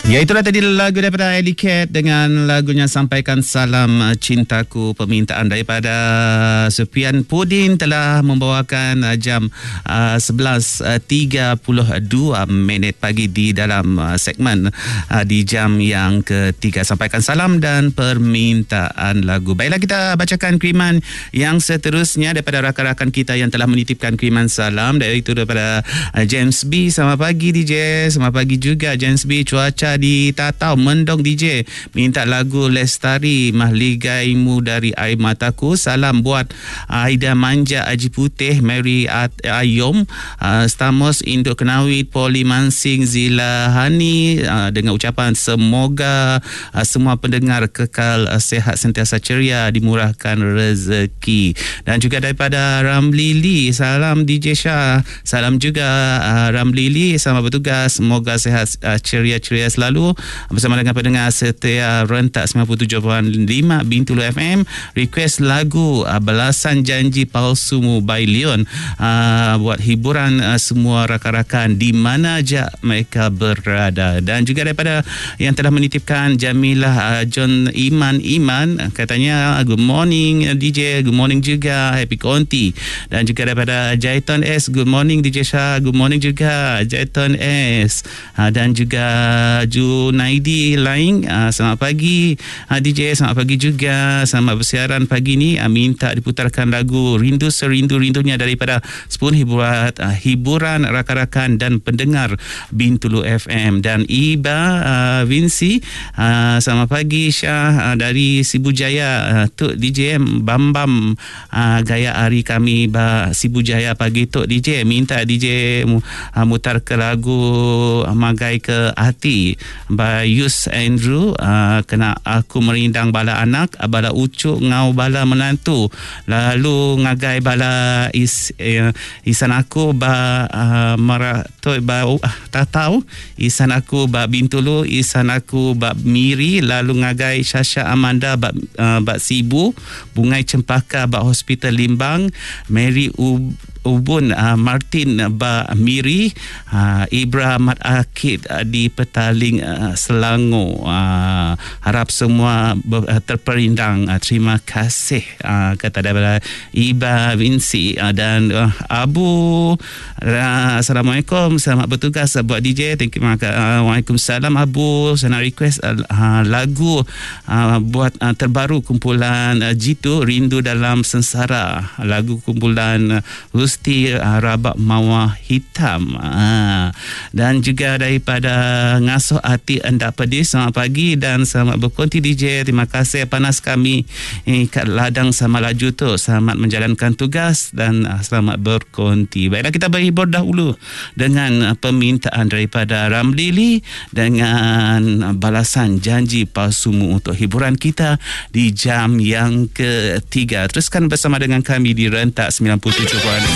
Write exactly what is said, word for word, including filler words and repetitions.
Ya, itulah tadi lagu daripada Ellie Cat dengan lagunya Sampaikan Salam Cintaku. Permintaan daripada Sufian Pudin telah membawakan jam uh, sebelas tiga puluh dua minit pagi di dalam uh, segmen uh, di jam yang ketiga, Sampaikan Salam dan Permintaan Lagu. Baiklah, kita bacakan kiriman yang seterusnya daripada rakan-rakan kita yang telah menitipkan kiriman salam. Iaitu daripada uh, James B. Selamat pagi D J. Selamat pagi juga James B. Cuaca di Tatau mendung D J, minta lagu Lestari Mahligaimu dari Air Mataku. Salam buat Aida Manja, Aji Putih, Mary Ayom, uh, Stamos Induk Kenawit, Poli Mansing, Zila Hani, uh, dengan ucapan semoga uh, semua pendengar kekal uh, sehat, sentiasa ceria, dimurahkan rezeki. Dan juga daripada Ramlili, salam D J Shah. Salam juga uh, Ramlili, selamat bertugas, semoga sehat uh, ceria-ceria selalu bersama dengan pendengar setia rentak sembilan puluh tujuh perpuluhan lima Bintulu F M. Request lagu uh, Balasan Janji Palsumu by Leon, uh, buat hiburan uh, semua rakan-rakan di mana aja mereka berada. Dan juga daripada yang telah menitipkan Jamilah uh, John Iman Iman, katanya good morning D J, good morning juga, happy konti. Dan juga daripada Jaiton S, good morning D J Shah, good morning juga Jaiton S. uh, dan juga Junaidi Laing, uh, selamat pagi uh, D J, selamat pagi juga, selamat bersiaran pagi ni. uh, minta diputarkan lagu Rindu Serindu-Rindunya daripada sepuluh hiburan, uh, hiburan rakan-rakan dan pendengar Bintulu F M. Dan Iba uh, Vinci, uh, selamat pagi Syah, uh, dari Sibujaya. uh, Tuk D J Bambam, uh, gaya hari kami ba Sibujaya pagi Tuk D J, minta D J uh, mutar ke lagu Magai ke Hati by Yus Andrew, uh, kena aku merindang bala anak, bala ucuk ngau bala menantu, lalu ngagai bala is, uh, isan aku ba uh, marato ba uh, tak tahu isan aku ba Bintulu, isan aku ba Miri, lalu ngagai Syasha Amanda ba, uh, ba Sibu, Bungai Cempaka ba Hospital Limbang, Mary U Ubun uh, Martin ba Miri, uh, Ibra Mat Akid uh, di Petaling uh, Selangor. Uh, harap semua ber, uh, terperindang. Uh, terima kasih, uh, kata daripada Iba Vinci. Uh, dan uh, Abu, uh, Assalamualaikum, selamat bertugas uh, buat D J. Thank you. Uh, Waalaikumsalam Abu. Saya nak request uh, uh, lagu uh, buat uh, terbaru kumpulan uh, Jitu, Rindu Dalam Sengsara. Lagu kumpulan uh, Gusti uh, Rabak Mawar Hitam. uh, Dan juga daripada Ngasuh Hati Endak Pedih, selamat pagi dan selamat berkonti D J. Terima kasih panas kami eh, kat ladang sama laju tu. Selamat menjalankan tugas dan uh, selamat berkonti. Baiklah, kita berhibur dahulu dengan uh, permintaan daripada Ramlili dengan uh, Balasan Janji Palsumu untuk hiburan kita di jam yang ketiga. Teruskan bersama dengan kami di Rentak sembilan puluh tujuh.